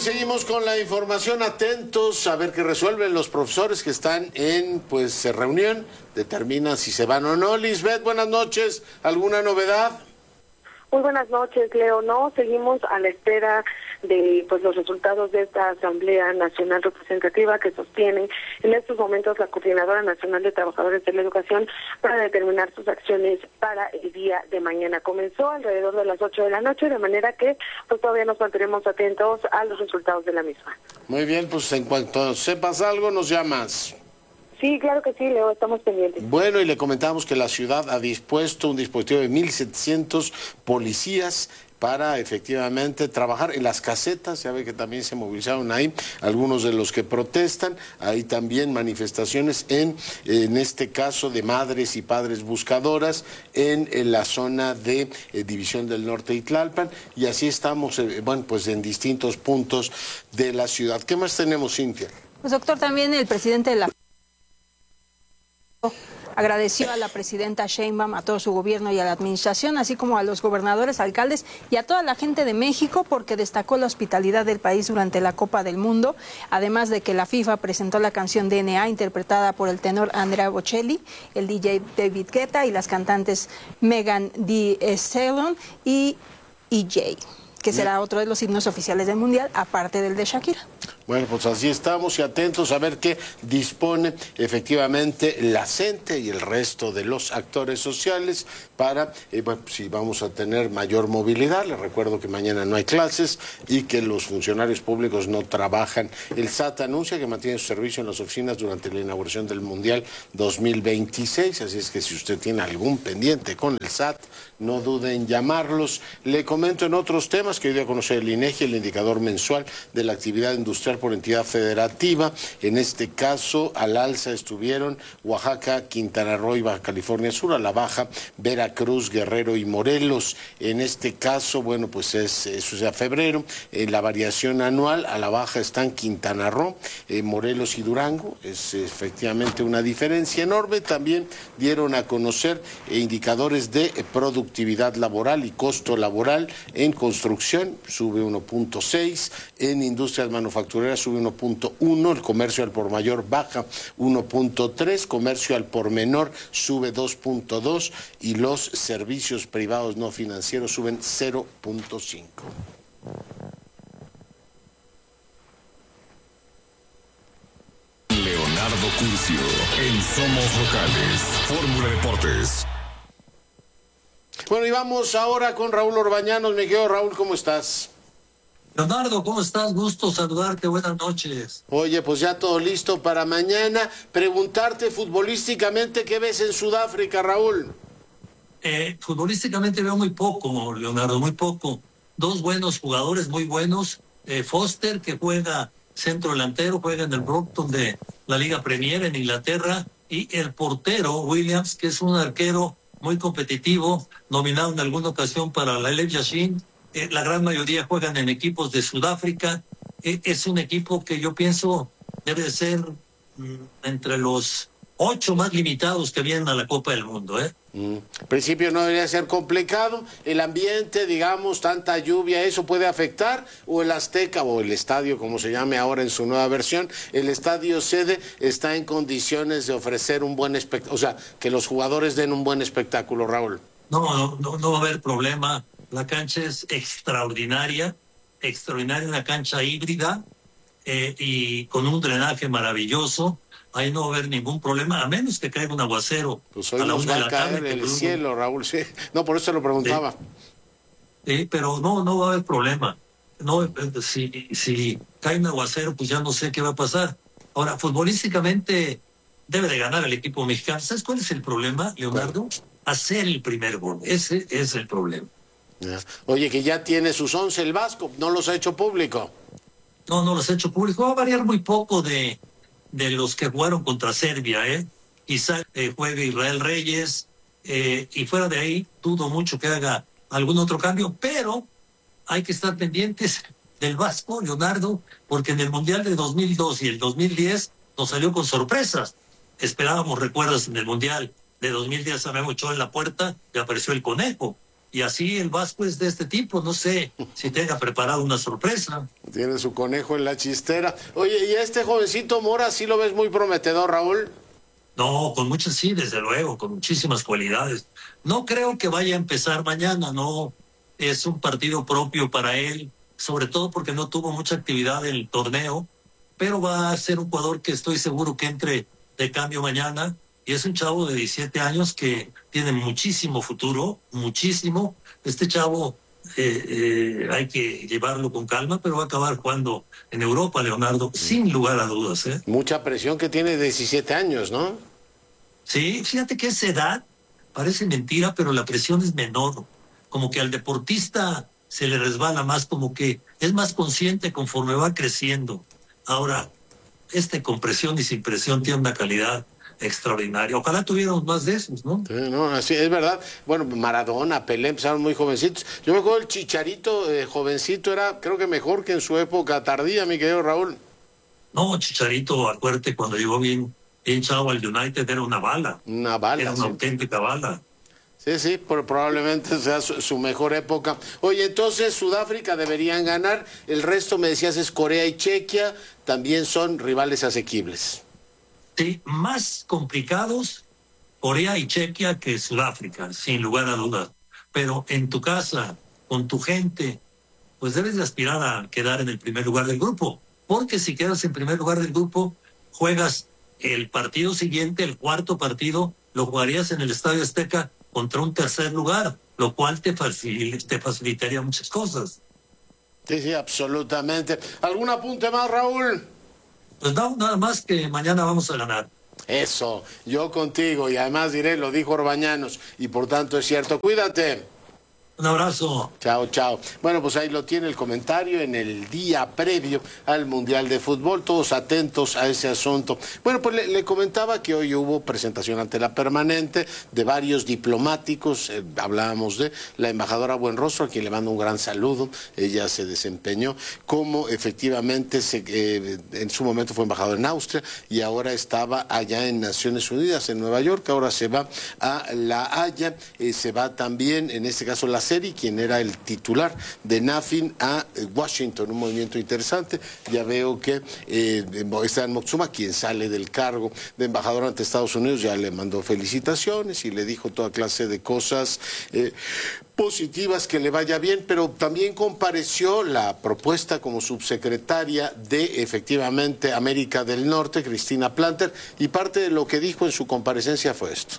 seguimos con la información, atentos a ver qué resuelven los profesores que están en reunión, determinan si se van o no. Lisbeth, buenas noches, ¿alguna novedad? Muy buenas noches, Leo. No, seguimos a la espera de los resultados de esta Asamblea Nacional Representativa que sostiene en estos momentos la Coordinadora Nacional de Trabajadores de la Educación para determinar sus acciones para el día de mañana. Comenzó alrededor de las 8 de la noche, de manera que todavía nos mantenemos atentos a los resultados de la misma. Muy bien, pues en cuanto sepas algo nos llamas. Sí, claro que sí, Leo, estamos pendientes. Bueno, y le comentamos que la ciudad ha dispuesto un dispositivo de 1,700 policías para efectivamente trabajar en las casetas. Ya ve que también se movilizaron ahí algunos de los que protestan. Hay también manifestaciones en este caso de madres y padres buscadoras en la zona de División del Norte y Tlalpan, y así estamos en distintos puntos de la ciudad. ¿Qué más tenemos, Cintia? Pues doctor, también el presidente de la agradeció a la presidenta Sheinbaum, a todo su gobierno y a la administración, así como a los gobernadores, alcaldes y a toda la gente de México, porque destacó la hospitalidad del país durante la Copa del Mundo, además de que la FIFA presentó la canción DNA interpretada por el tenor Andrea Bocelli, el DJ David Guetta y las cantantes Megan Thee Stallion y EJ, que será otro de los himnos oficiales del Mundial, aparte del de Shakira. Bueno, pues así estamos y atentos a ver qué dispone efectivamente la CENTE y el resto de los actores sociales para, si vamos a tener mayor movilidad. Les recuerdo que mañana no hay clases y que los funcionarios públicos no trabajan. El SAT anuncia que mantiene su servicio en las oficinas durante la inauguración del Mundial 2026, así es que si usted tiene algún pendiente con el SAT, no dude en llamarlos. Le comento en otros temas que hoy dio a conocer el INEGI, el indicador mensual de la actividad industrial por entidad federativa. En este caso, al alza estuvieron Oaxaca, Quintana Roo y Baja California Sur, a la baja Veracruz, Guerrero y Morelos. En este caso, eso es a febrero. En la variación anual, a la baja están Quintana Roo, Morelos y Durango. Es efectivamente una diferencia enorme. También dieron a conocer indicadores de productividad laboral y costo laboral. En construcción sube 1.6, en industrias manufactureras sube 1.1, el comercio al por mayor baja 1.3, comercio al por menor sube 2.2 y los servicios privados no financieros suben 0.5. Leonardo Curcio en Somos Locales, Fórmula Deportes. Bueno, y vamos ahora con Raúl Orbañanos. Mi querido Raúl, ¿cómo estás? Leonardo, ¿cómo estás? Gusto saludarte, buenas noches. Oye, pues ya todo listo para mañana. Preguntarte futbolísticamente, ¿qué ves en Sudáfrica, Raúl? Futbolísticamente veo muy poco, Leonardo, muy poco. Dos buenos jugadores, muy buenos. Foster, que juega centro delantero, juega en el Brompton de la Liga Premier en Inglaterra, y el portero, Williams, que es un arquero muy competitivo, nominado en alguna ocasión para la LF Yashin. La gran mayoría juegan en equipos de Sudáfrica. Es un equipo que yo pienso debe ser entre los 8 más limitados que vienen a la Copa del Mundo. En principio no debería ser complicado. El ambiente, digamos, tanta lluvia, ¿eso puede afectar? ¿O el Azteca, o el estadio, como se llame ahora en su nueva versión, el estadio sede está en condiciones de ofrecer un buen espectáculo? O sea, que los jugadores den un buen espectáculo, Raúl. No va a haber problema. La cancha es extraordinaria, una cancha híbrida y con un drenaje maravilloso. Ahí no va a haber ningún problema, a menos que caiga un aguacero. Pues hoy nos va a caer el cielo, Raúl, sí. No, por eso lo preguntaba. Sí, pero no va a haber problema. No, si cae un aguacero, pues ya no sé qué va a pasar. Ahora, futbolísticamente debe de ganar el equipo mexicano. ¿Sabes cuál es el problema, Leonardo? Hacer el primer gol. Ese es el problema. Oye, que ya tiene sus 11 el Vasco, ¿no los ha hecho público? No los ha hecho público. Va a variar muy poco de los que jugaron contra Serbia, Quizá juegue Israel Reyes, y fuera de ahí dudo mucho que haga algún otro cambio, pero hay que estar pendientes del Vasco, Leonardo, porque en el Mundial de 2002 y el 2010 nos salió con sorpresas. Esperábamos, recuerdas, en el Mundial de 2010 a Memo Ochoa en la puerta y apareció el Conejo. Y así el Vasco es de este tipo, no sé si tenga preparado una sorpresa. Tiene su conejo en la chistera. Oye, ¿y a este jovencito Mora sí lo ves muy prometedor, Raúl? No, con muchas sí, desde luego, con muchísimas cualidades. No creo que vaya a empezar mañana, no es un partido propio para él, sobre todo porque no tuvo mucha actividad en el torneo, pero va a ser un jugador que estoy seguro que entre de cambio mañana, y es un chavo de 17 años que tiene muchísimo futuro, muchísimo. Este chavo hay que llevarlo con calma, pero va a acabar jugando en Europa, Leonardo, sin lugar a dudas, ¿eh? Mucha presión que tiene, 17 años, ¿no? Sí, fíjate que esa edad parece mentira, pero la presión es menor. Como que al deportista se le resbala más, como que es más consciente conforme va creciendo. Ahora, con presión y sin presión tiene una calidad extraordinaria. Ojalá tuviéramos más de esos, ¿no? Sí, no, así es verdad. Bueno, Maradona, Pelé empezaron muy jovencitos. Yo me acuerdo el Chicharito, jovencito, era creo que mejor que en su época tardía, mi querido Raúl. No, Chicharito, acuérdate, cuando llegó bien chavo al United, era una bala. Una bala. Era una auténtica bala. Sí, sí, probablemente sea su mejor época. Oye, entonces Sudáfrica deberían ganar. El resto, me decías, es Corea y Chequia. También son rivales asequibles. Sí, más complicados Corea y Chequia que Sudáfrica, sin lugar a dudas. Pero en tu casa, con tu gente, pues debes de aspirar a quedar en el primer lugar del grupo. Porque si quedas en primer lugar del grupo, juegas el partido siguiente, el cuarto partido, lo jugarías en el Estadio Azteca contra un tercer lugar, lo cual te facilitaría muchas cosas. Sí, sí, absolutamente. ¿Algún apunte más, Raúl? Pues no, nada más que mañana vamos a ganar. Eso, yo contigo, y además diré, lo dijo Orbañanos, y por tanto es cierto. Cuídate. Un abrazo. Chao, chao. Bueno, pues ahí lo tiene el comentario en el día previo al Mundial de Fútbol, todos atentos a ese asunto. Bueno, pues le comentaba que hoy hubo presentación ante la permanente de varios diplomáticos, hablábamos de la embajadora Buenrostro, a quien le mando un gran saludo. Ella se desempeñó como efectivamente en su momento fue embajadora en Austria y ahora estaba allá en Naciones Unidas, en Nueva York. Ahora se va a La Haya, se va también, en este caso, la Seri, quien era el titular de NAFIN, a Washington, un movimiento interesante. Ya veo que Esteban Moctezuma, quien sale del cargo de embajador ante Estados Unidos, ya le mandó felicitaciones y le dijo toda clase de cosas positivas, que le vaya bien, pero también compareció la propuesta como subsecretaria de, efectivamente, América del Norte, Cristina Planter, y parte de lo que dijo en su comparecencia fue esto.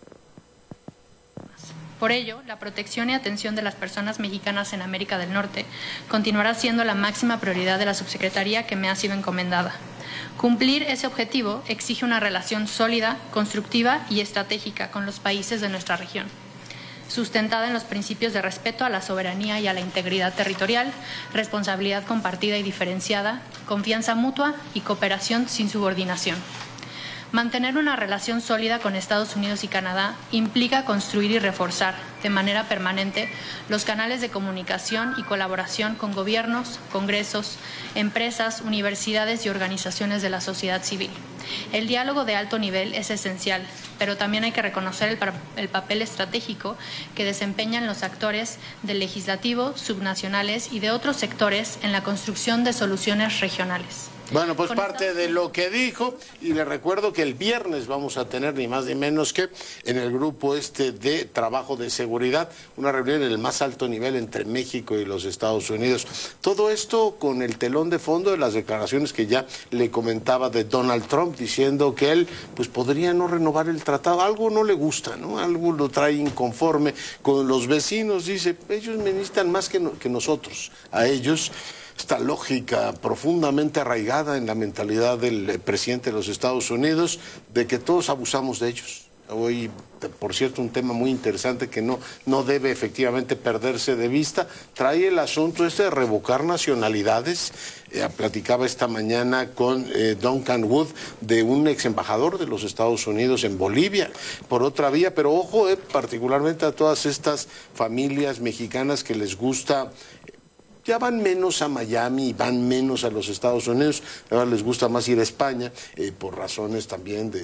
Por ello, la protección y atención de las personas mexicanas en América del Norte continuará siendo la máxima prioridad de la subsecretaría que me ha sido encomendada. Cumplir ese objetivo exige una relación sólida, constructiva y estratégica con los países de nuestra región, sustentada en los principios de respeto a la soberanía y a la integridad territorial, responsabilidad compartida y diferenciada, confianza mutua y cooperación sin subordinación. Mantener una relación sólida con Estados Unidos y Canadá implica construir y reforzar de manera permanente los canales de comunicación y colaboración con gobiernos, congresos, empresas, universidades y organizaciones de la sociedad civil. El diálogo de alto nivel es esencial, pero también hay que reconocer el papel estratégico que desempeñan los actores del legislativo, subnacionales y de otros sectores en la construcción de soluciones regionales. Bueno, pues parte de lo que dijo, y le recuerdo que el viernes vamos a tener ni más ni menos que en el grupo de trabajo de seguridad, una reunión en el más alto nivel entre México y los Estados Unidos. Todo esto con el telón de fondo de las declaraciones que ya le comentaba de Donald Trump, diciendo que él pues podría no renovar el tratado. Algo no le gusta, ¿no? Algo lo trae inconforme con los vecinos. Dice, ellos me necesitan más que nosotros, a ellos. Esta lógica profundamente arraigada en la mentalidad del presidente de los Estados Unidos de que todos abusamos de ellos. Hoy, por cierto, un tema muy interesante que no debe efectivamente perderse de vista, trae el asunto de revocar nacionalidades. Platicaba esta mañana con Duncan Wood, de un ex embajador de los Estados Unidos en Bolivia, por otra vía, pero ojo, particularmente a todas estas familias mexicanas que les gusta. Ya van menos a Miami, van menos a los Estados Unidos, ahora les gusta más ir a España, por razones también de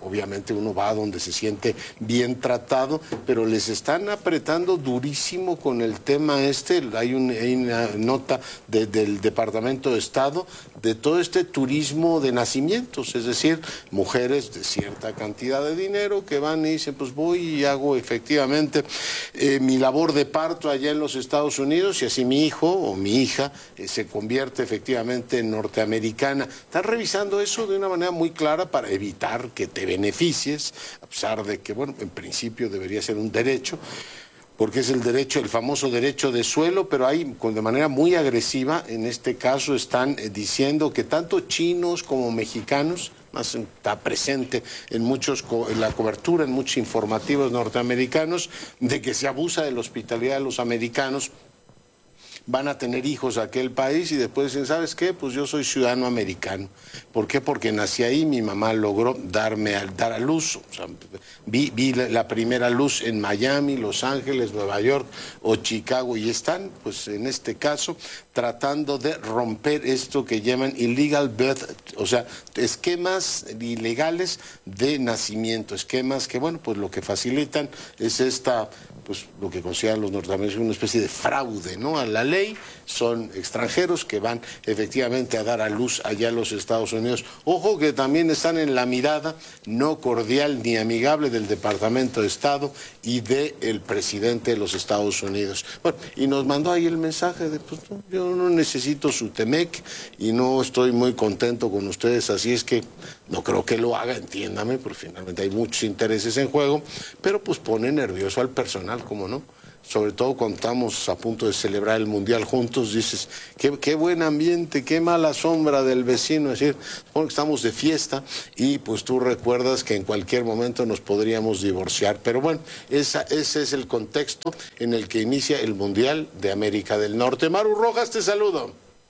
obviamente uno va donde se siente bien tratado, pero les están apretando durísimo con el tema este. Hay una nota del Departamento de Estado de todo este turismo de nacimientos, es decir, mujeres de cierta cantidad de dinero que van y dicen, pues voy y hago efectivamente mi labor de parto allá en los Estados Unidos, y así mi hijo o mi hija se convierte efectivamente en norteamericana. Están revisando eso de una manera muy clara para evitar que te beneficies, a pesar de que, bueno, en principio debería ser un derecho, porque es el derecho, el famoso derecho de suelo, pero hay de manera muy agresiva, en este caso están diciendo que tanto chinos como mexicanos, más está presente en la cobertura, en muchos informativos norteamericanos, de que se abusa de la hospitalidad de los americanos. Van a tener hijos a aquel país y después dicen, ¿sabes qué? Pues yo soy ciudadano americano. ¿Por qué? Porque nací ahí, mi mamá logró dar a luz. O sea, vi la primera luz en Miami, Los Ángeles, Nueva York o Chicago, y están, pues en este caso, tratando de romper esto que llaman illegal birth, o sea, esquemas ilegales de nacimiento, esquemas que, bueno, pues lo que facilitan es pues lo que consideran los norteamericanos una especie de fraude, ¿no?, a la ley. Son extranjeros que van efectivamente a dar a luz allá en los Estados Unidos. Ojo que también están en la mirada no cordial ni amigable del Departamento de Estado y del presidente de los Estados Unidos. Bueno, y nos mandó ahí el mensaje de, pues no, yo no necesito su Temec y no estoy muy contento con ustedes, así es que no creo que lo haga, entiéndame, porque finalmente hay muchos intereses en juego, pero pues pone nervioso al personal, ¿cómo no? Sobre todo cuando estamos a punto de celebrar el Mundial juntos, dices, qué buen ambiente, qué mala sombra del vecino, es decir, supongo que estamos de fiesta y pues tú recuerdas que en cualquier momento nos podríamos divorciar, pero bueno, ese es el contexto en el que inicia el Mundial de América del Norte. Maru Rojas, te saludo.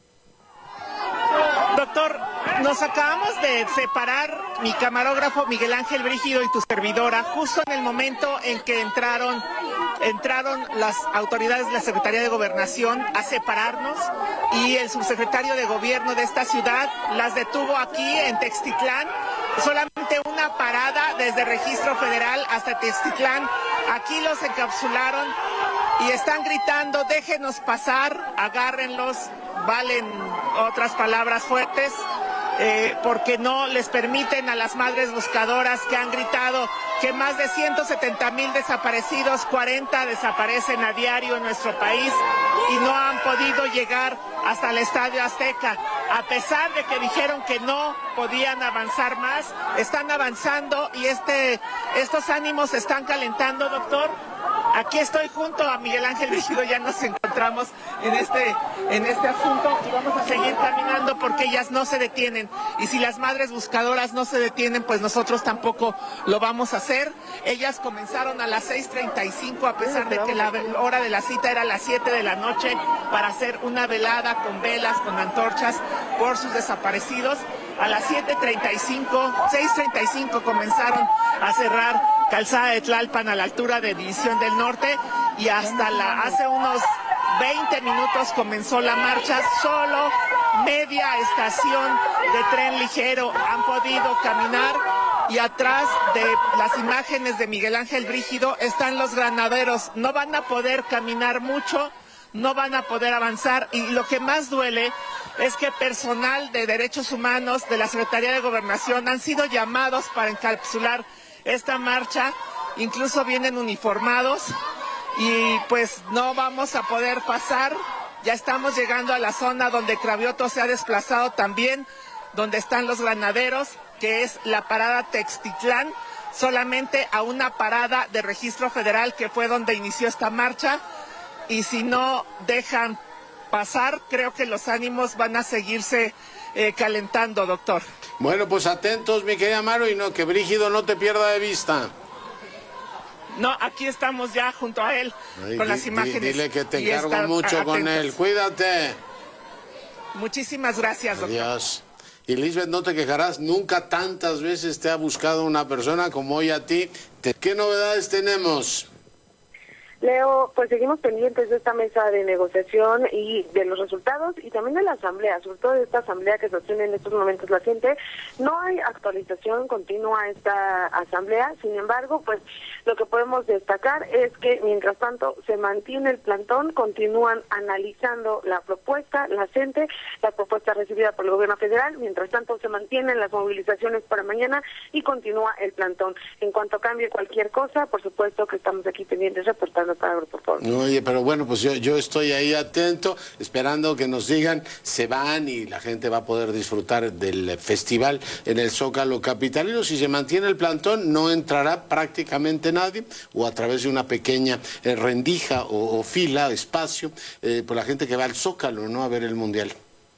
Doctor, nos acabamos de separar mi camarógrafo Miguel Ángel Brígido y tu servidora justo en el momento en que entraron las autoridades de la Secretaría de Gobernación a separarnos, y el subsecretario de Gobierno de esta ciudad las detuvo aquí en Textitlán. Solamente una parada desde Registro Federal hasta Textitlán. Aquí los encapsularon y están gritando, déjenos pasar, agárrenlos, valen otras palabras fuertes, porque no les permiten a las madres buscadoras que han gritado que más de 170,000 desaparecidos, 40 desaparecen a diario en nuestro país y no han podido llegar hasta el Estadio Azteca. A pesar de que dijeron que no podían avanzar más, están avanzando y estos ánimos se están calentando, doctor. Aquí estoy junto a Miguel Ángel Brígido, ya nos encontramos en este asunto y vamos a seguir caminando porque ellas no se detienen. Y si las madres buscadoras no se detienen, pues nosotros tampoco lo vamos a hacer. Ellas comenzaron a las 6:35, a pesar de que la hora de la cita era a las 7 de la noche, para hacer una velada con velas, con antorchas por sus desaparecidos. A las 6:35 comenzaron a cerrar Calzada de Tlalpan a la altura de División del Norte, y hasta hace unos 20 minutos comenzó la marcha. Solo media estación de tren ligero han podido caminar, y atrás de las imágenes de Miguel Ángel Brígido están los granaderos. No van a poder caminar mucho, no van a poder avanzar, y lo que más duele es que personal de derechos humanos de la Secretaría de Gobernación han sido llamados para encapsular esta marcha, incluso vienen uniformados, y pues no vamos a poder pasar. Ya estamos llegando a la zona donde Cravioto se ha desplazado también, donde están los granaderos, que es la parada Textitlán, solamente a una parada de Registro Federal, que fue donde inició esta marcha, y si no dejan pasar, creo que los ánimos van a seguirse calentando, doctor. Bueno, pues atentos, mi querida Maru, y no, que Brígido no te pierda de vista. No, aquí estamos ya junto a él, con las imágenes. Dile que te encargo mucho atentos con él. Cuídate. Muchísimas gracias, doctor. Adiós. Y Lisbeth, no te quejarás, nunca tantas veces te ha buscado una persona como hoy a ti. ¿Qué novedades tenemos? Leo, pues seguimos pendientes de esta mesa de negociación y de los resultados y también de la asamblea, sobre todo de esta asamblea que sostiene en estos momentos la gente. No hay actualización continua a esta asamblea, sin embargo, pues lo que podemos destacar es que mientras tanto se mantiene el plantón, continúan analizando la propuesta, la gente, la propuesta recibida por el gobierno federal, mientras tanto se mantienen las movilizaciones para mañana y continúa el plantón. En cuanto cambie cualquier cosa, por supuesto que estamos aquí pendientes reportando para Grupo Fórmula. Oye, pero bueno, pues yo estoy ahí atento, esperando que nos digan, se van y la gente va a poder disfrutar del festival en el Zócalo capitalino. Si se mantiene el plantón, no entrará prácticamente nadie, o a través de una pequeña rendija o fila, espacio, por la gente que va al Zócalo, ¿no?, a ver el Mundial.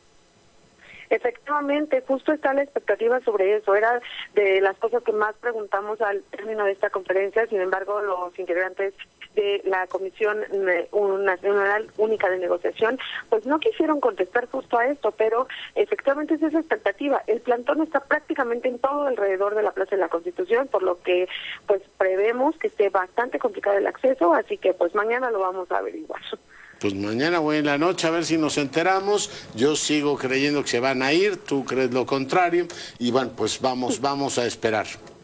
Efectivamente, justo está la expectativa sobre eso. Era de las cosas que más preguntamos al término de esta conferencia. Sin embargo, los integrantes de la Comisión Nacional Única de Negociación, pues no quisieron contestar justo a esto, pero efectivamente es esa expectativa. El plantón está prácticamente en todo alrededor de la Plaza de la Constitución, por lo que pues prevemos que esté bastante complicado el acceso, así que pues mañana lo vamos a averiguar. Pues mañana voy en la noche a ver si nos enteramos. Yo sigo creyendo que se van a ir, tú crees lo contrario, y bueno, pues vamos a esperar.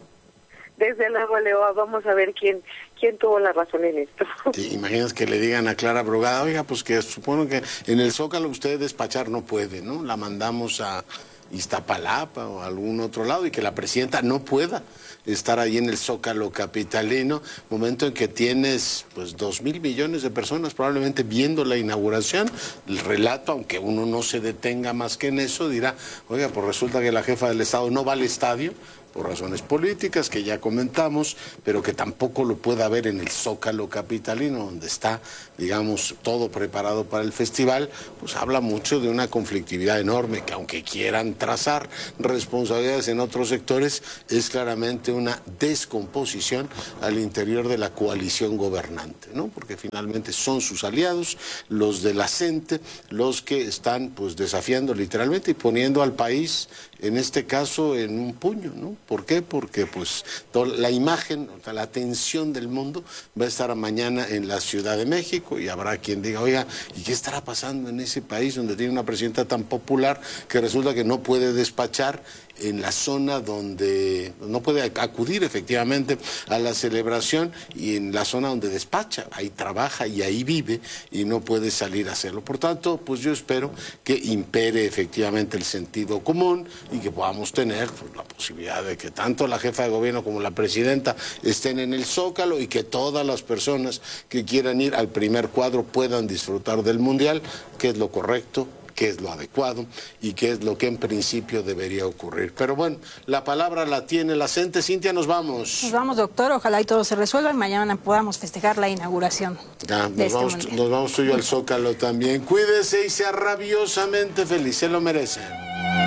Desde luego, Leo, vamos a ver quién tuvo la razón en esto. ¿Te imaginas que le digan a Clara Brugada, oiga, pues que supongo que en el Zócalo usted despachar no puede, ¿no? La mandamos a Iztapalapa o a algún otro lado y que la presidenta no pueda estar ahí en el Zócalo capitalino, momento en que tienes pues 2,000 millones de personas probablemente viendo la inauguración. El relato, aunque uno no se detenga más que en eso, dirá, oiga, pues resulta que la jefa del Estado no va al estadio por razones políticas que ya comentamos, pero que tampoco lo pueda ver en el Zócalo capitalino, donde está, digamos, todo preparado para el festival. Pues habla mucho de una conflictividad enorme, que aunque quieran trazar responsabilidades en otros sectores, es claramente una descomposición al interior de la coalición gobernante, ¿no? Porque finalmente son sus aliados, los de la CENTE, los que están pues desafiando literalmente y poniendo al país, en este caso, en un puño, ¿no? ¿Por qué? Porque pues la imagen, la atención del mundo va a estar mañana en la Ciudad de México y habrá quien diga, oiga, ¿y qué estará pasando en ese país donde tiene una presidenta tan popular que resulta que no puede despachar en la zona donde no puede acudir efectivamente a la celebración, y en la zona donde despacha, ahí trabaja y ahí vive y no puede salir a hacerlo? Por tanto, pues yo espero que impere efectivamente el sentido común y que podamos tener pues, la posibilidad de que tanto la jefa de gobierno como la presidenta estén en el Zócalo y que todas las personas que quieran ir al primer cuadro puedan disfrutar del Mundial, que es lo correcto, qué es lo adecuado y qué es lo que en principio debería ocurrir. Pero bueno, la palabra la tiene la CENTE. Cintia, nos vamos. Nos vamos, doctor. Ojalá y todo se resuelva y mañana podamos festejar la inauguración. Ya, nos vamos tú y yo al Zócalo también. Cuídese y sea rabiosamente feliz. Se lo merecen.